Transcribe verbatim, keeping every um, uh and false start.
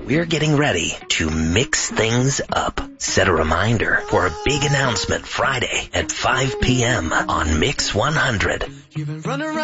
we're getting ready to mix things up. Set a reminder for a big announcement Friday at five p.m. on Mix one hundred. You've been running around